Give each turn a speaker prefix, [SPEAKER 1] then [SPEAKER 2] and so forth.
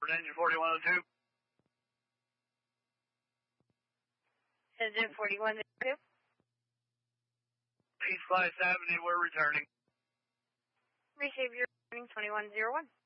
[SPEAKER 1] engine 4102.
[SPEAKER 2] Engine 4102.
[SPEAKER 1] East Class Avenue, we're returning.
[SPEAKER 2] Receive your returning 2101.